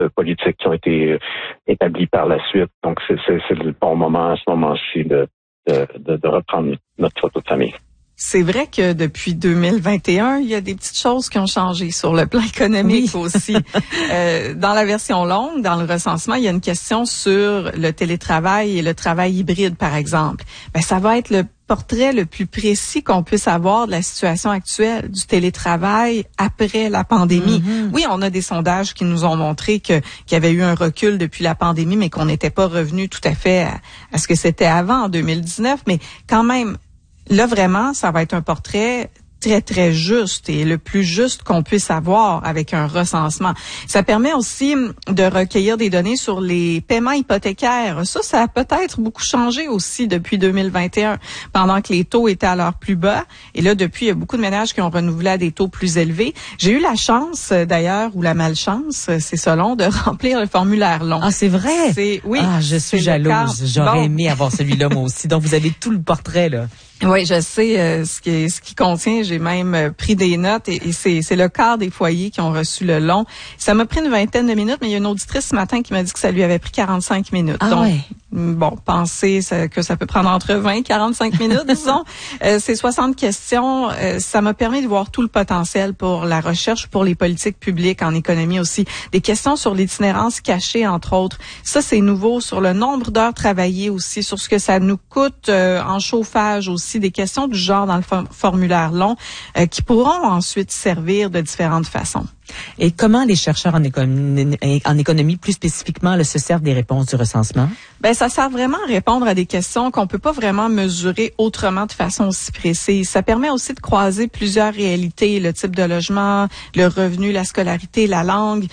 politiques qui ont été établies par la suite. Donc, c'est le bon moment à ce moment-ci de reprendre notre photo de famille. C'est vrai que depuis 2021, il y a des petites choses qui ont changé sur le plan économique aussi. Dans la version longue, dans le recensement, il y a une question sur le télétravail et le travail hybride, par exemple. Ben, ça va être le portrait le plus précis qu'on puisse avoir de la situation actuelle du télétravail après la pandémie. Oui, on a des sondages qui nous ont montré qu'il y avait eu un recul depuis la pandémie, mais qu'on n'était pas revenu tout à fait à ce que c'était avant, en 2019. Mais quand même, là, vraiment, ça va être un portrait très, très juste et le plus juste qu'on puisse avoir avec un recensement. Ça permet aussi de recueillir des données sur les paiements hypothécaires. Ça a peut-être beaucoup changé aussi depuis 2021, pendant que les taux étaient à leur plus bas. Et là, depuis, il y a beaucoup de ménages qui ont renouvelé à des taux plus élevés. J'ai eu la chance, d'ailleurs, ou la malchance, c'est selon, de remplir le formulaire long. Ah, c'est vrai? Oui. Ah, je suis jalouse. J'aurais aimé avoir celui-là, moi aussi. Donc, vous avez tout le portrait, là. Oui, je sais ce qui contient. J'ai même pris des notes et c'est le quart des foyers qui ont reçu le long. Ça m'a pris une vingtaine de minutes, mais il y a une auditrice ce matin qui m'a dit que ça lui avait pris 45 minutes. Ah, donc, ouais. Bon, pensez que ça peut prendre entre 20 et 45 minutes, disons. Ces 60 questions, ça m'a permis de voir tout le potentiel pour la recherche, pour les politiques publiques en économie aussi. Des questions sur l'itinérance cachée, entre autres. Ça, c'est nouveau. Sur le nombre d'heures travaillées aussi, sur ce que ça nous coûte en chauffage aussi. Des questions du genre dans le formulaire long qui pourront ensuite servir de différentes façons. Et comment les chercheurs en économie plus spécifiquement, se servent des réponses du recensement? Ben, ça sert vraiment à répondre à des questions qu'on peut pas vraiment mesurer autrement de façon aussi précise. Ça permet aussi de croiser plusieurs réalités, le type de logement, le revenu, la scolarité, la langue,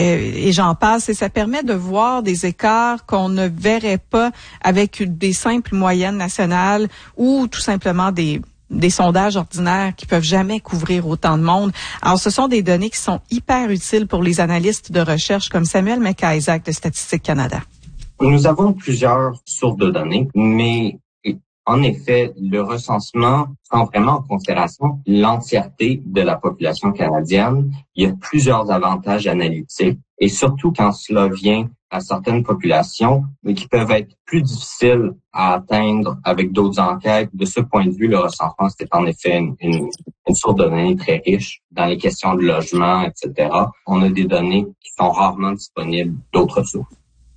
et j'en passe. Et ça permet de voir des écarts qu'on ne verrait pas avec des simples moyennes nationales ou tout simplement des sondages ordinaires qui peuvent jamais couvrir autant de monde. Alors, ce sont des données qui sont hyper utiles pour les analystes de recherche comme Samuel McIsaac de Statistique Canada. Nous avons plusieurs sources de données, mais en effet, le recensement prend vraiment en considération l'entièreté de la population canadienne. Il y a plusieurs avantages analytiques et surtout quand cela vient à certaines populations, mais qui peuvent être plus difficiles à atteindre avec d'autres enquêtes. De ce point de vue, le recensement, c'est en effet une source de données très riche dans les questions de logement, etc. On a des données qui sont rarement disponibles d'autres sources.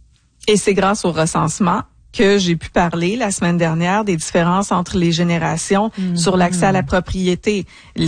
Et c'est grâce au recensement que j'ai pu parler la semaine dernière des différences entre les générations sur l'accès à la propriété,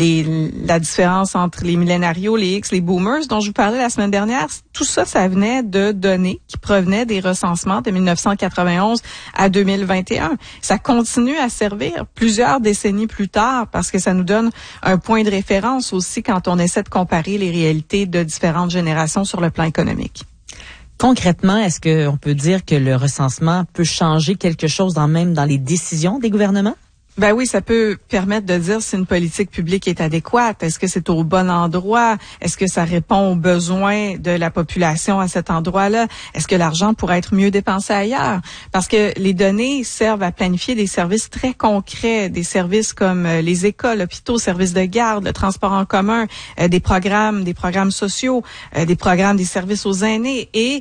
la différence entre les millénarios, les X, les boomers dont je vous parlais la semaine dernière. Tout ça, ça venait de données qui provenaient des recensements de 1991 à 2021. Ça continue à servir plusieurs décennies plus tard parce que ça nous donne un point de référence aussi quand on essaie de comparer les réalités de différentes générations sur le plan économique. Concrètement, est-ce qu'on peut dire que le recensement peut changer quelque chose même dans les décisions des gouvernements? Ben oui, ça peut permettre de dire si une politique publique est adéquate. Est-ce que c'est au bon endroit? Est-ce que ça répond aux besoins de la population à cet endroit-là? Est-ce que l'argent pourrait être mieux dépensé ailleurs? Parce que les données servent à planifier des services très concrets, des services comme les écoles, hôpitaux, services de garde, le transport en commun, des programmes sociaux, des programmes des services aux aînés. Et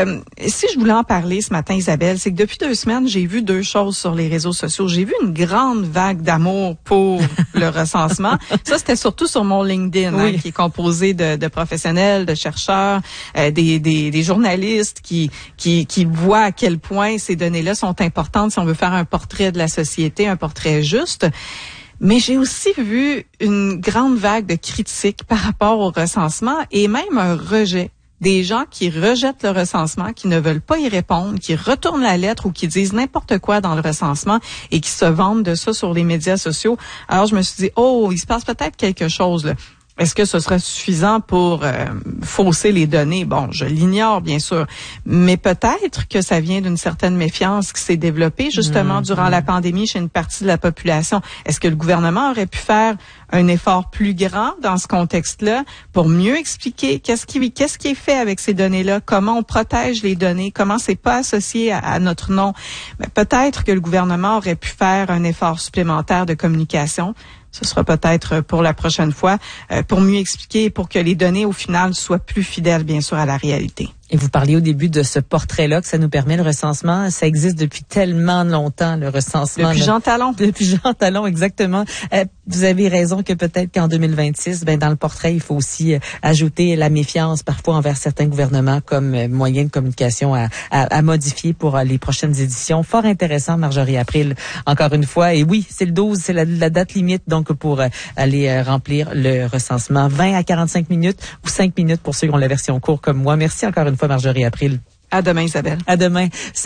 si je voulais en parler ce matin, Isabelle, c'est que depuis 2 semaines, j'ai vu 2 choses sur les réseaux sociaux. J'ai vu une grande vague d'amour pour le recensement. Ça, c'était surtout sur mon LinkedIn, oui. Qui est composé de professionnels, de chercheurs, des journalistes qui voient à quel point ces données-là sont importantes si on veut faire un portrait de la société, un portrait juste. Mais j'ai aussi vu une grande vague de critiques par rapport au recensement et même un rejet. Des gens qui rejettent le recensement, qui ne veulent pas y répondre, qui retournent la lettre ou qui disent n'importe quoi dans le recensement et qui se vantent de ça sur les médias sociaux. Alors, je me suis dit, il se passe peut-être quelque chose, là. Est-ce que ce serait suffisant pour fausser les données? Bon, je l'ignore, bien sûr. Mais peut-être que ça vient d'une certaine méfiance qui s'est développée, justement, durant la pandémie chez une partie de la population. Est-ce que le gouvernement aurait pu faire un effort plus grand dans ce contexte-là pour mieux expliquer qu'est-ce qui est fait avec ces données-là, comment on protège les données, comment c'est pas associé à notre nom? Mais peut-être que le gouvernement aurait pu faire un effort supplémentaire de communication. Ce sera peut-être pour la prochaine fois, pour mieux expliquer et pour que les données, au final, soient plus fidèles, bien sûr, à la réalité. Et vous parliez au début de ce portrait-là que ça nous permet, le recensement. Ça existe depuis tellement longtemps, le recensement. Depuis Jean Talon. Depuis Jean Talon, exactement. Vous avez raison que peut-être qu'en 2026, dans le portrait, il faut aussi ajouter la méfiance parfois envers certains gouvernements comme moyen de communication à modifier pour les prochaines éditions. Fort intéressant, Marjorie April, encore une fois. Et oui, c'est le 12, c'est la date limite donc pour aller remplir le recensement. 20 à 45 minutes ou 5 minutes pour ceux qui ont la version courte comme moi. Merci encore une fois, Marjorie April. À demain, Isabelle. À demain.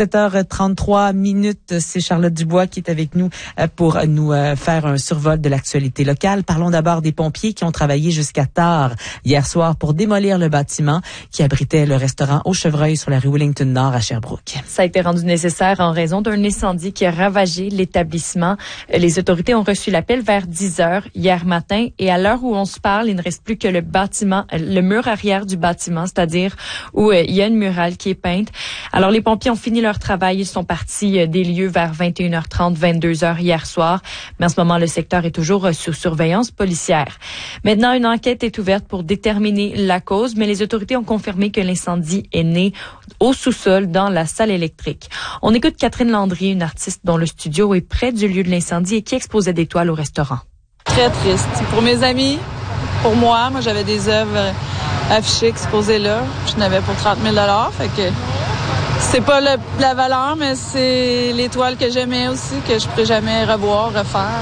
7h33. C'est Charlotte Dubois qui est avec nous pour nous faire un survol de l'actualité locale. Parlons d'abord des pompiers qui ont travaillé jusqu'à tard hier soir pour démolir le bâtiment qui abritait le restaurant Au Chevreuil sur la rue Wellington Nord à Sherbrooke. Ça a été rendu nécessaire en raison d'un incendie qui a ravagé l'établissement. Les autorités ont reçu l'appel vers 10h hier matin et à l'heure où on se parle, il ne reste plus que le bâtiment, le mur arrière du bâtiment, c'est-à-dire où il y a une murale qui est peinte. Alors, les pompiers ont fini leur travail. Ils sont partis des lieux vers 21h30, 22h hier soir. Mais en ce moment, le secteur est toujours sous surveillance policière. Maintenant, une enquête est ouverte pour déterminer la cause, mais les autorités ont confirmé que l'incendie est né au sous-sol dans la salle électrique. On écoute Catherine Landry, une artiste dont le studio est près du lieu de l'incendie et qui exposait des toiles au restaurant. Très triste. Pour mes amis, pour moi j'avais des œuvres affichées, exposées là. Je n'avais pour 30 000 $. Fait que c'est pas la valeur, mais c'est les toiles que j'aimais aussi, que je pourrais jamais revoir, refaire.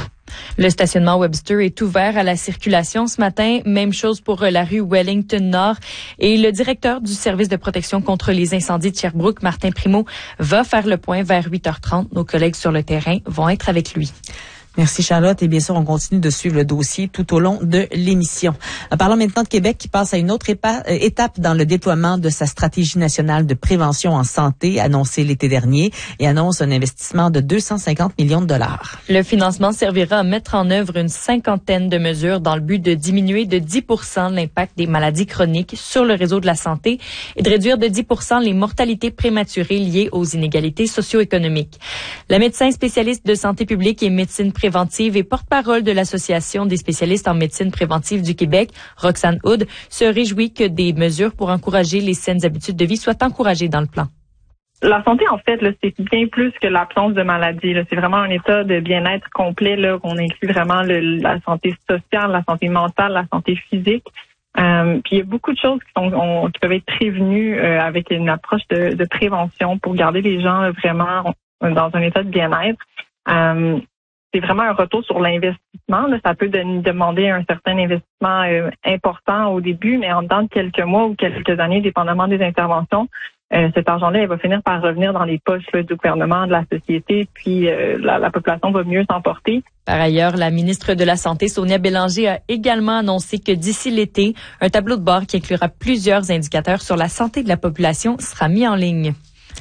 Le stationnement Webster est ouvert à la circulation ce matin. Même chose pour la rue Wellington Nord. Et le directeur du service de protection contre les incendies de Sherbrooke, Martin Primo, va faire le point vers 8h30. Nos collègues sur le terrain vont être avec lui. Merci Charlotte. Et bien sûr, on continue de suivre le dossier tout au long de l'émission. Parlons maintenant de Québec qui passe à une autre étape dans le déploiement de sa stratégie nationale de prévention en santé annoncée l'été dernier et annonce un investissement de 250 millions de dollars. Le financement servira à mettre en œuvre une 50aine de mesures dans le but de diminuer de 10% l'impact des maladies chroniques sur le réseau de la santé et de réduire de 10% les mortalités prématurées liées aux inégalités socio-économiques. La médecin spécialiste de santé publique et médecine préventive et porte-parole de l'Association des spécialistes en médecine préventive du Québec, Roxane Hood, se réjouit que des mesures pour encourager les saines habitudes de vie soient encouragées dans le plan. La santé, en fait, là, c'est bien plus que l'absence de maladie. Là. C'est vraiment un état de bien-être complet, là, qu'on inclut vraiment la santé sociale, la santé mentale, la santé physique. Puis il y a beaucoup de choses qui peuvent être prévenues avec une approche de prévention pour garder les gens vraiment dans un état de bien-être. C'est vraiment un retour sur l'investissement. Là. Ça peut demander un certain investissement important au début, mais en dedans de quelques mois ou quelques années, dépendamment des interventions, cet argent-là, il va finir par revenir dans les poches là, du gouvernement, de la société, puis la population va mieux s'en porter. Par ailleurs, la ministre de la Santé, Sonia Bélanger, a également annoncé que d'ici l'été, un tableau de bord qui inclura plusieurs indicateurs sur la santé de la population sera mis en ligne.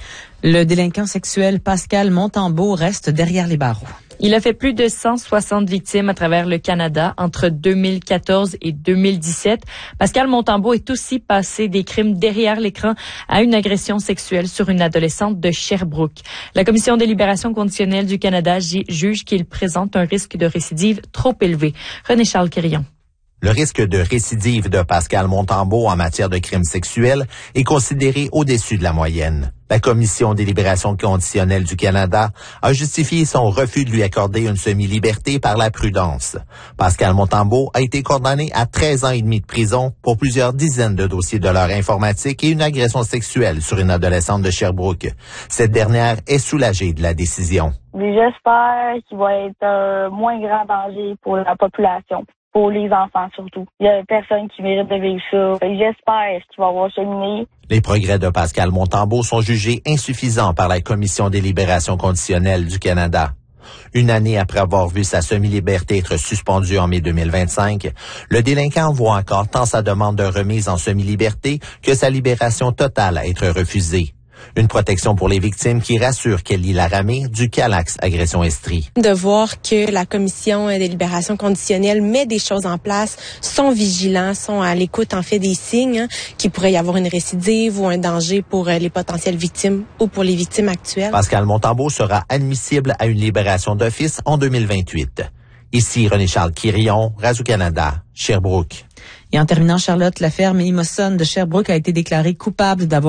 Le délinquant sexuel Pascal Montembeault reste derrière les barreaux. Il a fait plus de 160 victimes à travers le Canada entre 2014 et 2017. Pascal Montembeault est aussi passé des crimes derrière l'écran à une agression sexuelle sur une adolescente de Sherbrooke. La Commission des libérations conditionnelles du Canada juge qu'il présente un risque de récidive trop élevé. René-Charles Quérillon. Le risque de récidive de Pascal Montembeault en matière de crimes sexuels est considéré au-dessus de la moyenne. La Commission des libérations conditionnelles du Canada a justifié son refus de lui accorder une semi-liberté par la prudence. Pascal Montembeault a été condamné à 13 ans et demi de prison pour plusieurs dizaines de dossiers de l'heure informatique et une agression sexuelle sur une adolescente de Sherbrooke. Cette dernière est soulagée de la décision. J'espère qu'il va être un moins grand danger pour la population. Pour les enfants surtout. Il y a personne qui mérite de vivre ça. J'espère qu'il va avoir cheminé. Les progrès de Pascal Montembeault sont jugés insuffisants par la Commission des libérations conditionnelles du Canada. Une année après avoir vu sa semi-liberté être suspendue en mai 2025, le délinquant voit encore tant sa demande de remise en semi-liberté que sa libération totale à être refusée. Une protection pour les victimes qui rassure Kelly Laramé du Calax Agression Estrie. De voir que la Commission des libérations conditionnelles met des choses en place, sont vigilants, sont à l'écoute en fait des signes qu'il pourrait y avoir une récidive ou un danger pour les potentielles victimes ou pour les victimes actuelles. Pascal Montembeault sera admissible à une libération d'office en 2028. Ici René-Charles Quérillon, Radio-Canada, Sherbrooke. Et en terminant, Charlotte, la ferme Imoson de Sherbrooke a été déclarée coupable d'avoir